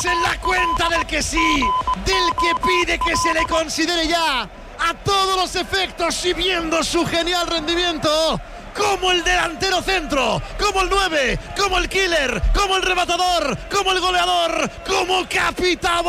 Estamos en la cuenta del que sí, del que pide que se le considere ya a todos los efectos y viendo su genial rendimiento como el delantero centro, como el 9, como el killer, como el rematador, como el goleador, como capitán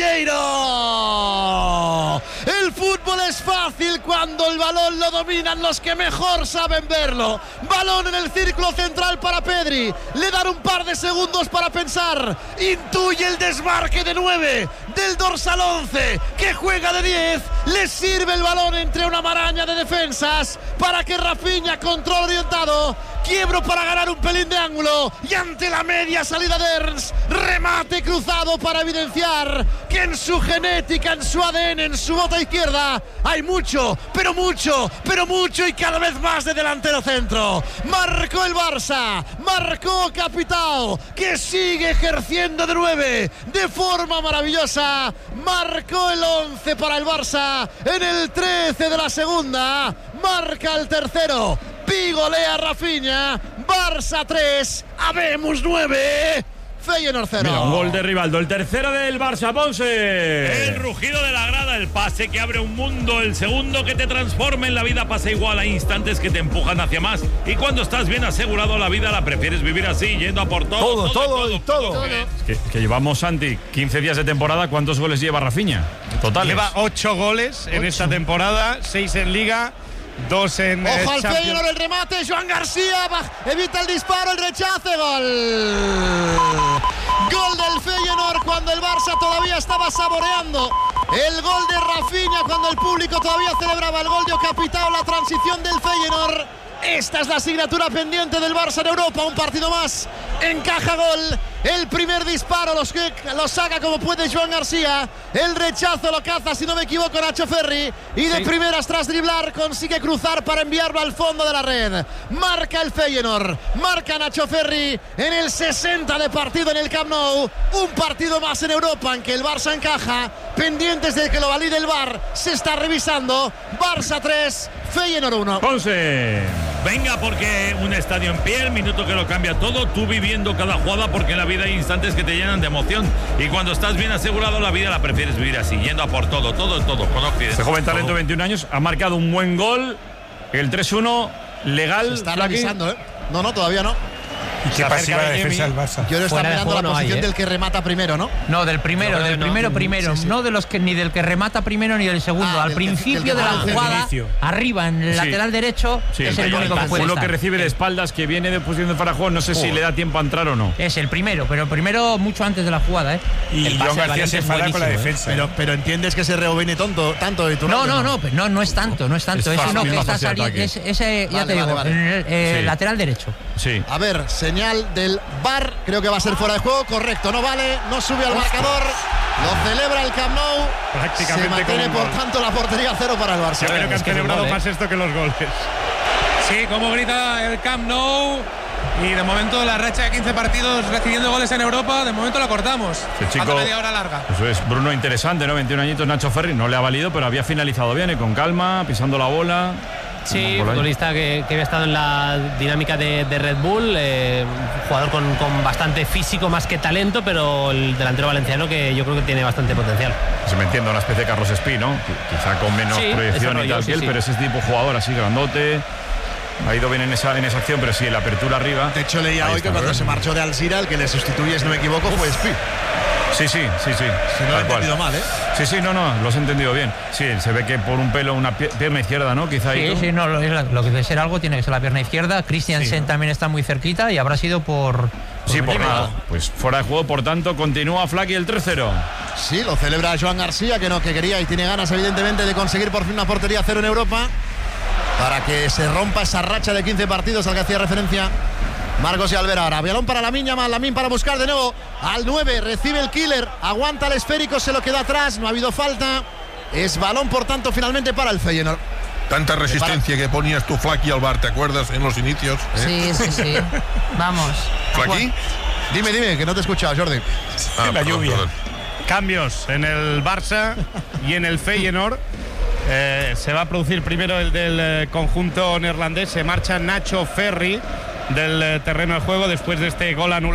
artillero. El fútbol es fácil cuando el balón lo dominan los que mejor saben verlo. Balón en el círculo central para Pedri, le dan un par de segundos para pensar, intuye el desmarque de 9 del dorsal 11 que juega de 10, le sirve el balón entre una maraña de defensas para que Rafinha control orientado, quiebro para ganar un pelín de ángulo y ante la media salida de Ernst, remate cruzado para evidenciar que en su genética, en su ADN, en su bota izquierda hay mucho, pero mucho, pero mucho y cada vez más de delantero centro. Marcó el Barça, marcó Capitao, que sigue ejerciendo de 9 de forma maravillosa, marcó el 11 para el Barça en el 13 de la segunda, marca el tercero, pigolea Rafinha, Barça 3, habemos 9, Feyenoord 0. Mira, un gol de Rivaldo, el tercero del Barça, Ponce. El rugido de la grada, el pase que abre un mundo, el segundo que te transforma en la vida pasa igual, a instantes que te empujan hacia más. Y cuando estás bien asegurado la vida, la prefieres vivir así, yendo a por todo. Todo. Que llevamos, Santi, 15 días de temporada. ¿Cuántos goles lleva Rafinha? Totales. Lleva 8 goles en esta temporada, 6 en Liga, 2 en Ojo al Champions. Feyenoord, el remate, Joan García evita el disparo, el rechace, gol del Feyenoord cuando el Barça todavía estaba saboreando el gol de Rafinha, cuando el público todavía celebraba el gol de Capitao, la transición del Feyenoord. Esta es la asignatura pendiente del Barça en Europa, un partido más, encaja gol, el primer disparo lo saca como puede Joan García, el rechazo lo caza, si no me equivoco, Nacho Ferri, y de primeras tras driblar consigue cruzar para enviarlo al fondo de la red. Marca el Feyenoord, marca Nacho Ferri en el 60 de partido en el Camp Nou, un partido más en Europa en que el Barça encaja, pendientes de que lo valide el VAR, se está revisando, Barça 3, Feyenoord 1. Ponce. Venga, porque un estadio en pie, el minuto que lo cambia todo, tú viviendo cada jugada, porque en la vida hay instantes que te llenan de emoción. Y cuando estás bien asegurado, la vida la prefieres vivir así, yendo a por todo, con Occidente. Este joven talento, 21 años, ha marcado un buen gol, el 3-1, legal. Se está revisando, No, todavía no. ¿Y qué pasiva la defensa del Barça? Yo le está mirando la posición del que remata primero, ¿no? No, del primero, primero. Sí. No de los que ni del que remata primero ni del segundo. Al principio de la jugada, arriba, en el lateral derecho, es el único que puede uno estar. que recibe de espaldas, que viene de posición de Farajón, no sé si le da tiempo a entrar o no. Es el primero, pero primero mucho antes de la jugada, ¿eh? Y Joan García se enfada con la defensa. Pero entiendes que se rebobine tanto de tu No, es tanto. Es uno que está saliendo. Ese, ya te digo, lateral derecho. Sí. A ver, señal del VAR, creo que va a ser fuera de juego, correcto, no vale, no sube al marcador, lo celebra el Camp Nou, prácticamente se mantiene por tanto la portería 0 para el Barça. Yo creo que han celebrado más esto que los goles. Sí, como grita el Camp Nou, y de momento la racha de 15 partidos recibiendo goles en Europa, de momento la cortamos. Falta media hora larga. Eso es, Bruno, interesante, ¿no? 21 añitos, Nacho Ferri, no le ha valido, pero había finalizado bien, con calma, pisando la bola. Sí, futbolista que había estado en la dinámica de Red Bull, jugador con bastante físico más que talento, pero el delantero valenciano que yo creo que tiene bastante potencial. Se me entiende, una especie de Carlos Espí, ¿no? Quizá con menos proyección y tal que él, pero ese tipo de jugador así grandote. Ha ido bien en esa acción, pero sí, en la apertura arriba. De hecho, leía hoy que cuando se marchó de Alzira, el que le sustituye, si no me equivoco, fue Espí. Sí. Si no lo he entendido mal, ¿eh? Sí, no, lo has entendido bien. Sí, se ve que por un pelo, una pierna izquierda, ¿no? Quizá ahí. Sí, no, lo que debe ser algo tiene que ser la pierna izquierda. Christiansen también está muy cerquita y habrá sido por nada. Pues fuera de juego, por tanto, continúa Flaky el 3-0. Sí, lo celebra Joan García, que quería y tiene ganas, evidentemente, de conseguir por fin una portería 0 en Europa, para que se rompa esa racha de 15 partidos al que hacía referencia Marcos y Alvera. Ahora balón para Lamine para buscar de nuevo al 9, recibe el killer, aguanta el esférico, se lo queda atrás, no ha habido falta, es balón por tanto finalmente para el Feyenoord. Tanta resistencia que ponías tú, Flaky, al bar, ¿te acuerdas en los inicios? Sí. Vamos. ¿Flaky? Dime, que no te he escuchado, Jordi. La lluvia. Cambios en el Barça y en el Feyenoord. Se va a producir primero el del conjunto neerlandés. Se marcha Nacho Ferri del terreno de juego después de este gol anulado.